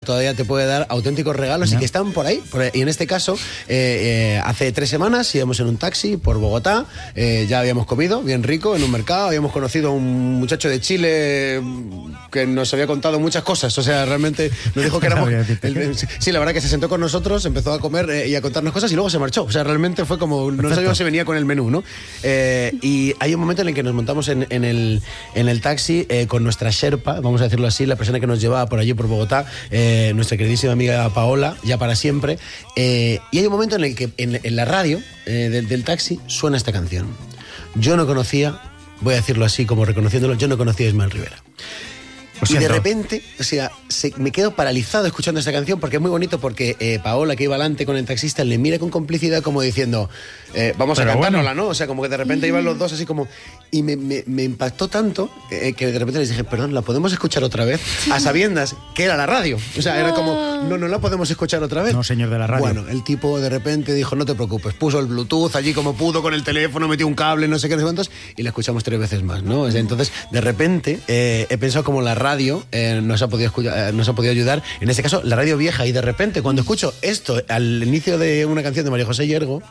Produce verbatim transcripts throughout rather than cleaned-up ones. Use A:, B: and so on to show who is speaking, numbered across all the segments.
A: todavía te puede dar auténticos regalos, no. y que están por ahí. Por ahí. Y en este caso, eh, eh, hace tres semanas íbamos en un taxi por Bogotá, eh, ya habíamos comido bien rico en un mercado, habíamos conocido a un muchacho de Chile que nos había contado muchas cosas, o sea, realmente nos dijo que éramos... el, sí, la verdad que se sentó con nosotros, empezó a comer eh, y a contarnos cosas y luego se marchó, o sea, realmente fue como, no sabíamos si venía con el menú, ¿no? Eh, y hay un momento en el que nos montamos en, en, el, en el taxi eh, con nuestra Sherpa, vamos a decirlo así, la persona que nos llevaba por allí por Bogotá, eh, nuestra queridísima amiga Paola, ya para siempre, eh, y hay un momento en el que en, en la radio eh, del, del taxi suena esta canción. Yo no conocía, voy a decirlo así como reconociéndolo, yo no conocía a Ismael Rivera. Y de repente, o sea, se, me quedo paralizado escuchando esta canción porque es muy bonito porque eh, Paola, que iba adelante con el taxista, le mira con complicidad como diciendo, eh, vamos Pero a cantárnosla, bueno. ¿no? O sea, como que de repente iban los dos así como... Y me, me, me impactó tanto eh, que de repente les dije, perdón, ¿la podemos escuchar otra vez? A sabiendas que era la radio. O sea, era como, no, no la podemos escuchar otra vez.
B: No, señor de la radio.
A: Bueno, el tipo de repente dijo, no te preocupes, puso el Bluetooth allí como pudo con el teléfono, metió un cable, no sé qué, no sé cuántos, y la escuchamos tres veces más, ¿no? O sea, entonces, de repente, eh, he pensado como la radio eh, nos, ha podido escuchar, eh, nos ha podido ayudar, en este caso, la radio vieja, y de repente, cuando escucho esto al inicio de una canción de María José Yergo...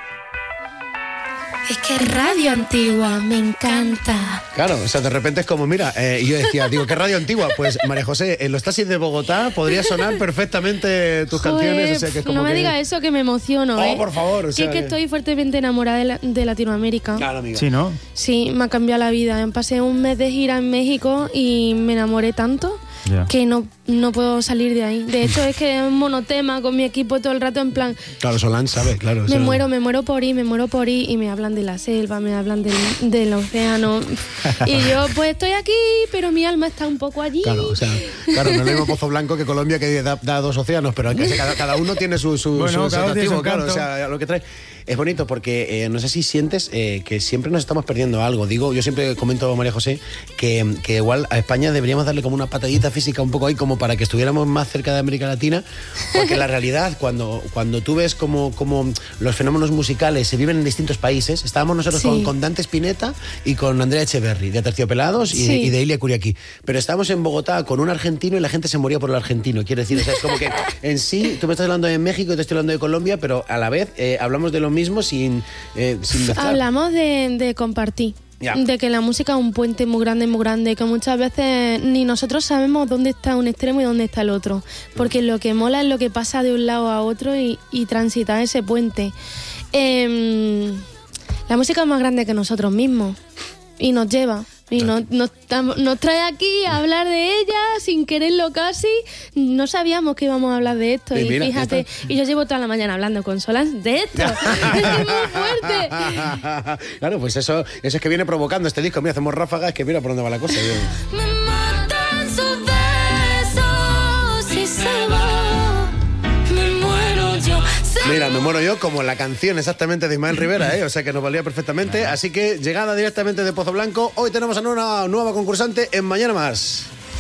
C: Es que radio antigua, me encanta.
A: Claro, o sea, de repente es como, mira, eh, y yo decía, digo, ¿qué radio antigua? Pues, María José, en los taxis de Bogotá podría sonar perfectamente tus Joder, canciones. O sea, que es como
C: no me
A: que...
C: digas eso, que me emociono,
A: Oh,
C: ¿eh?
A: por favor. O sea,
C: que es que estoy fuertemente enamorada de, la, de Latinoamérica.
A: Claro, amiga.
B: Sí, ¿no?
C: Sí, me ha cambiado la vida. Pasé un mes de gira en México y me enamoré tanto... Yeah. que no, no puedo salir de ahí. De hecho, es que es un monotema con mi equipo todo el rato en plan...
A: Claro, Solán sabe, claro.
C: Me
A: o sea,
C: muero, me muero por ir, me muero por ir y me hablan de la selva, me hablan del, del océano. Y yo, pues estoy aquí, pero mi alma está un poco allí.
A: Claro, o sea, claro, no es lo mismo Pozo Blanco que Colombia, que da, da dos océanos, pero que cada, cada uno tiene su, su,
B: bueno,
A: su, su atractivo, claro, o sea, lo que trae... Es bonito porque eh, no sé si sientes eh, que siempre nos estamos perdiendo algo. Digo, yo siempre comento a María José que, que igual a España deberíamos darle como una patadita física un poco ahí como para que estuviéramos más cerca de América Latina, porque la realidad, cuando, cuando tú ves como, como los fenómenos musicales se viven en distintos países, estábamos nosotros sí. con, con Dante Spinetta y con Andrea Echeverry, de Aterciopelados y, sí. y de Ilia Kuriaki. Pero estábamos en Bogotá con un argentino y la gente se moría por el argentino. Quiero decir, o sea, es como que en sí, tú me estás hablando de México y te estoy hablando de Colombia, pero a la vez eh, hablamos de lo mismo sin, eh, sin mezclar.
C: Hablamos de, de compartir. Yeah. De que la música es un puente muy grande, muy grande, que muchas veces ni nosotros sabemos dónde está un extremo y dónde está el otro, porque lo que mola es lo que pasa de un lado a otro y, y transitar ese puente. Eh, la música es más grande que nosotros mismos y nos lleva. Y nos, nos, nos trae aquí a hablar de ella sin quererlo casi. No sabíamos que íbamos a hablar de esto. Y, y mira, fíjate, esto... y yo llevo toda la mañana hablando con Solán de esto. Es que es muy fuerte.
A: Claro, pues eso, eso es que viene provocando este disco. Mira, hacemos ráfagas, que mira por dónde va la cosa.
C: Me matan sus besos y se va. Me muero yo.
A: Mira, me muero yo como la canción exactamente de Ismael Rivera, ¿eh? O sea que nos valía perfectamente. Así que, llegada directamente de Pozo Blanco, hoy tenemos a una nueva concursante en Mañana Más.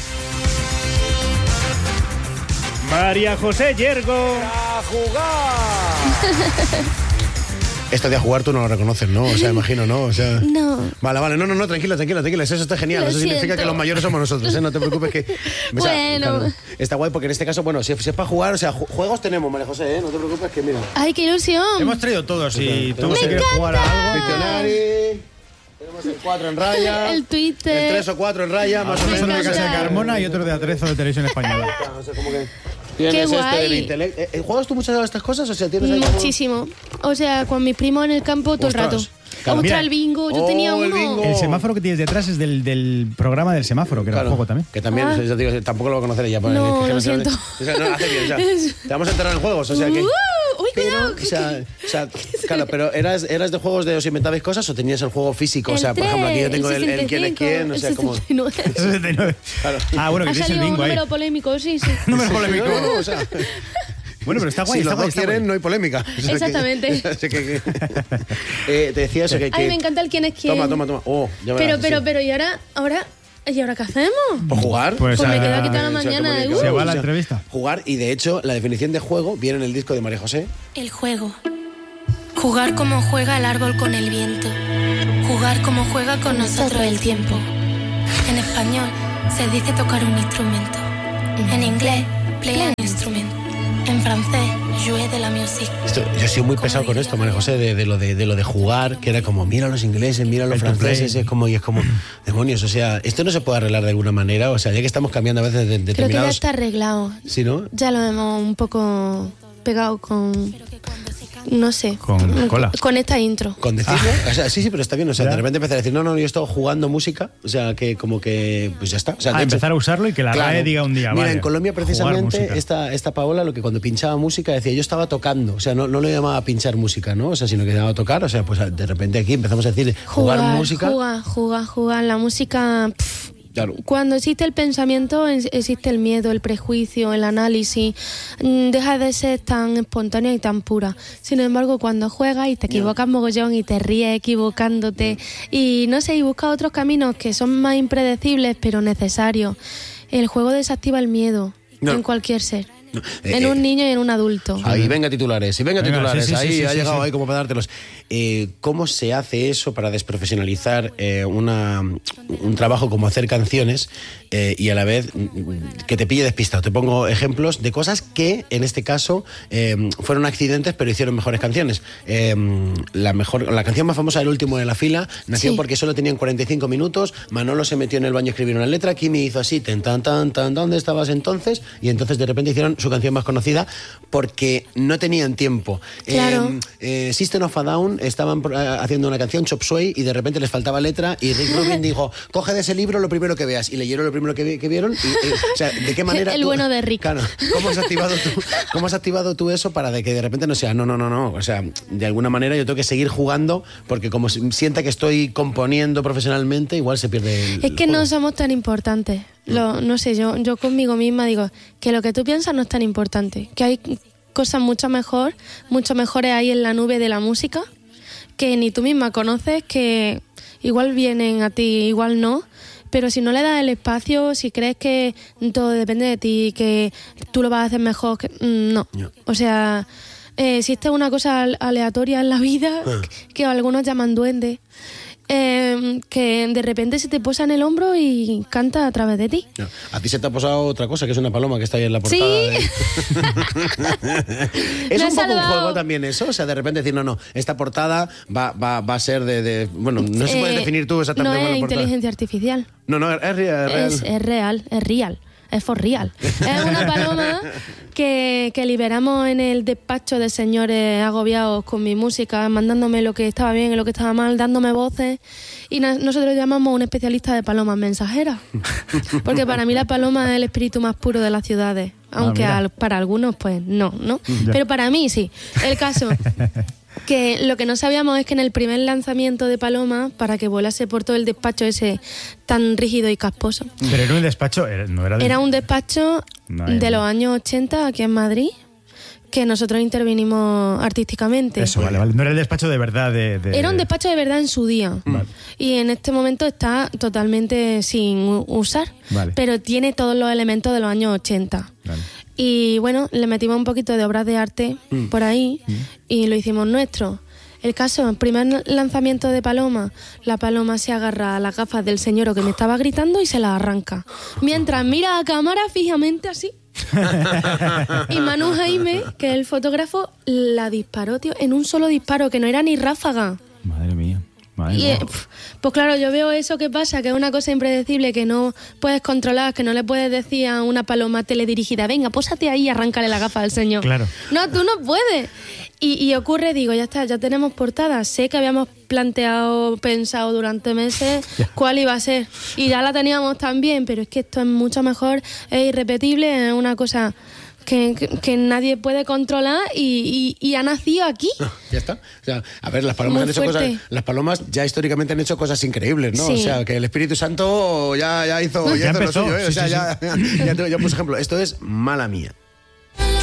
B: María José Yergo.
A: ¡A jugar! Esto de a jugar tú no lo reconoces, ¿no? O sea, imagino, ¿no? O sea,
C: no.
A: Vale, vale, no, no, no, tranquila, tranquila, tranquila. Eso está genial.
C: Lo
A: Eso significa
C: siento.
A: que los mayores somos nosotros, ¿eh? No te preocupes que... O sea,
C: bueno.
A: Claro, está guay porque en este caso, bueno, si, si es para jugar, o sea, juegos tenemos, María José, ¿eh? No te preocupes que, mira.
C: ¡Ay, qué ilusión!
B: Hemos traído todos y tú
C: Me
B: si quieres
C: encanta.
B: jugar a algo...
A: Diccionario... Tenemos el cuatro en raya.
C: El Twitter.
A: El tres o cuatro en raya, más o menos.
B: Uno de Casa de Carmona y otro de Atrezo de Televisión Española.
A: O sea, como que... Tienes
C: Qué
A: este
C: guay.
A: del intelecto. ¿Eh, ¿Juegas tú muchas de estas cosas? O sea, ¿tienes ahí
C: Muchísimo. O sea, con mis primos en el campo todo
A: Ostras.
C: el rato.
A: Claro.
C: Ostras, el bingo. Yo
A: Oh,
C: tenía
A: el
C: uno.
A: bingo.
B: El semáforo que tienes detrás es del, del programa del semáforo, que era
A: Claro,
B: el juego también.
A: Que también,
C: Ah.
A: yo digo, tampoco lo va a conocer ella.
C: No,
A: es que
C: lo
A: se
C: siento.
A: O sea, no, hace bien, o sea, te vamos a entrar en juegos, o sea que...
C: Uh, uy,
A: pero,
C: cuidado.
A: o sea, o sea, claro, pero ¿eras, ¿eras de juegos de os inventabais cosas o tenías el juego físico? O sea, por ejemplo, aquí yo tengo el, el quién es quién, o sea, como...
B: sesenta y nueve.
A: Claro.
B: Ah, bueno, que
C: Ha
B: tienes el
C: salido un
B: bingo ahí.
C: número polémico, sí, sí.
B: Número polémico.
A: No, no, o sea,
B: Bueno, pero está guay,
A: si
B: está
A: los
B: guay.
A: dos
B: está
A: quieren,
B: guay.
A: no hay polémica. O sea, que-
C: Exactamente.
A: o sea, que- que- eh, te decía eso, que...
C: Ay,
A: que-
C: me encanta el quién es quién.
A: Toma, toma, toma. Oh, ya
C: Pero,
A: verás,
C: pero,
A: sí.
C: pero, ¿y ahora? ¿Ahora? ¿Y ahora qué hacemos?
A: ¿Por jugar?
B: Pues,
C: Pues me
B: ah,
C: quedo aquí toda la
A: o sea,
C: mañana.
A: como
C: uh.
A: que-
B: Se va a la
A: o sea,
B: entrevista.
A: Jugar, y de hecho, la definición de juego viene en el disco de María José.
C: El juego. Jugar como juega el árbol con el viento. Jugar como juega con nosotros el tiempo. En español se dice tocar un instrumento. En inglés, play an francés, jouer de la musique.
A: Esto, yo he sido muy pesado con esto, María José, de, de, lo de, de lo de jugar, que era como, mira a los ingleses, mira a los franceses, es como, y es como, demonios, o sea, esto no se puede arreglar de alguna manera, o sea, ya que estamos cambiando a veces de, de
C: Creo
A: determinados...
C: que ya está arreglado.
A: ¿Sí, no?
C: Ya lo hemos un poco pegado con... No sé.
B: Con cola.
C: Con esta intro.
A: Con decirlo,
B: Ah.
A: o sea, sí, sí, pero está bien, o sea,
B: ¿Ya?
A: de repente empezar a decir, no, no, yo he estado jugando música, o sea, que como que, pues ya está. O sea,
B: Ah,
A: de
B: empezar a usarlo y que la
A: claro.
B: R A E diga un día,
A: Mira,
B: vale,
A: en Colombia
B: jugar
A: precisamente
B: música.
A: esta, esta Paola lo que cuando pinchaba música decía, yo estaba tocando, o sea, no, no lo llamaba pinchar música, ¿no? O sea, sino que llamaba tocar, o sea, pues de repente aquí empezamos a decir, jugar,
C: Jugar,
A: música.
C: Jugar, jugar, jugar. La música... Pff,
A: Claro.
C: cuando existe el pensamiento, es- existe el miedo, el prejuicio, el análisis. Mm, Deja de ser tan espontánea y tan pura. Sin embargo, cuando juegas y te equivocas mogollón y te ríes equivocándote y no sé, y buscas otros caminos que son más impredecibles pero necesarios, el juego desactiva el miedo
A: No.
C: en cualquier ser.
A: No,
C: En
A: eh,
C: un niño y en un adulto.
A: Ahí, venga titulares, y venga,
B: Venga,
A: titulares,
B: sí, sí,
A: ahí
B: sí, sí,
A: ha
B: sí,
A: llegado
B: sí.
A: ahí como para dártelos. Eh, ¿Cómo se hace eso para desprofesionalizar eh, una, un trabajo como hacer canciones eh, y a la vez mm, que te pille despistado? Te pongo ejemplos de cosas que en este caso eh, fueron accidentes pero hicieron mejores canciones. Eh, la, mejor, la canción más famosa, El último de la fila, nació
C: Sí.
A: porque solo tenían cuarenta y cinco minutos, Manolo se metió en el baño a escribir una letra, Kimi hizo así, tan, tan, tan, tan, ¿dónde estabas entonces? Y entonces de repente hicieron su canción más conocida porque no tenían tiempo.
C: Claro.
A: Eh, eh, System of a Down estaban eh, haciendo una canción, Chop Suey, y de repente les faltaba letra y Rick Rubin dijo, coge de ese libro lo primero que veas, y leyeron lo primero que, vi- que vieron y, y, o sea, ¿de qué manera
C: El
A: tú-
C: bueno de Rick.
A: Claro, ¿cómo has activado tú, cómo has activado tú eso para de que de repente no sea, no, no, no, no, o sea, de alguna manera yo tengo que seguir jugando porque como si- sienta que estoy componiendo profesionalmente, igual se pierde el
C: Es que
A: el
C: no
A: juego.
C: somos tan importantes. Lo, no sé, yo, yo conmigo misma digo que lo que tú piensas no es tan importante. Que hay cosas mucho mejor, mucho mejores ahí en la nube de la música, que ni tú misma conoces, que igual vienen a ti, igual no. Pero si no le das el espacio, si crees que todo depende de ti, que tú lo vas a hacer mejor, que, mm, no.
A: No.
C: O sea, eh, existe una cosa al- aleatoria en la vida
A: Ah.
C: que algunos llaman duende. Eh, que de repente se te posa en el hombro y canta a través de ti.
A: No, a ti se te ha posado otra cosa, que es una paloma que está ahí en la portada.
C: Sí.
A: de- es
C: Me
A: un
C: he
A: poco un
C: salvado.
A: juego también eso, o sea, de repente decir, no, no, esta portada va, va, va a ser de, de- bueno, no se puede
C: Eh,
A: definir tú exactamente
C: No
A: cuál
C: es
A: es la portada.
C: inteligencia artificial.
A: No, no, es, es real. es
C: Es,
A: real.
C: es real, es real. Es for real. Es una paloma que, que liberamos en el despacho de señores agobiados con mi música, mandándome lo que estaba bien y lo que estaba mal, dándome voces. Y na- nosotros llamamos a un especialista de palomas mensajeras. Porque para mí la paloma es el espíritu más puro de las ciudades. Aunque
B: mira.
C: al- para algunos, pues no, ¿no?
B: Ya.
C: Pero para mí sí. El caso... que lo que no sabíamos es que en el primer lanzamiento de Paloma, para que volase por todo el despacho ese tan rígido y casposo,
B: Pero era un despacho, era- no era de...
C: era un despacho
B: No hay-
C: de los años ochenta aquí en Madrid, que nosotros intervinimos artísticamente.
B: Eso, vale, vale. No era el despacho de verdad de... de-
C: Era un despacho de verdad en su día.
B: Vale.
C: Y en este momento está totalmente sin u- usar.
B: Vale.
C: Pero tiene todos los elementos de los años ochenta.
B: Vale.
C: Y bueno, le metimos un poquito de obras de arte por ahí y lo hicimos nuestro. El caso, el primer lanzamiento de Paloma, la paloma se agarra a las gafas del señor que me estaba gritando y se las arranca. Mientras mira a cámara fijamente así. Y Manu Jaime, que es el fotógrafo, la disparó, tío, en un solo disparo, que no era ni ráfaga.
B: Madre mía. Madre
C: Y,
B: mía.
C: eh, pf, pues claro, yo veo eso que pasa, que es una cosa impredecible, que no puedes controlar, que no le puedes decir a una paloma teledirigida, venga, pósate ahí y arráncale la gafa al señor.
B: Claro.
C: No, tú no puedes. Y, y ocurre, digo, ya está, ya tenemos portada. Sé que habíamos planteado, pensado durante meses cuál iba a ser. Y ya la teníamos también, pero es que esto es mucho mejor, es irrepetible, es una cosa... Que, que, que nadie puede controlar y, y, y ha nacido aquí.
A: Ya está. O sea, a ver, las palomas
C: Muy
A: han hecho
C: fuerte.
A: cosas. Las palomas ya históricamente han hecho cosas increíbles, ¿no?
C: Sí.
A: O sea, que el Espíritu Santo ya, ya hizo, ya
B: Ya
A: hizo
B: empezó,
A: lo suyo, ¿eh? O
B: sí,
A: sea,
B: sí,
A: ya, ya, ya, te- ya puse ejemplo. Esto es Mala Mía.